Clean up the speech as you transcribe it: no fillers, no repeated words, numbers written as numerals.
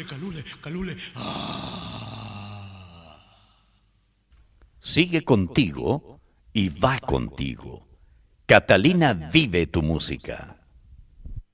Calule, Calule. Ah. Sigue contigo y va contigo. Catalina vive tu música.